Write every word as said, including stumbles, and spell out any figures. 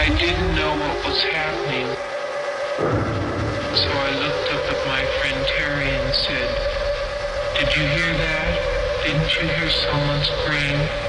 I didn't know what was happening, so I looked up at my friend Terry and said, "Did you hear that? Didn't you hear someone scream?"